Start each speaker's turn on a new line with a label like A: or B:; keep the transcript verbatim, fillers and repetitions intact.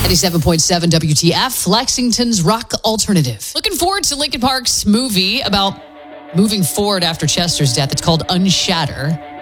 A: ninety-seven point seven W T F, Lexington's rock alternative. Looking forward to Linkin Park's movie about moving forward after Chester's death. It's called Unshatter.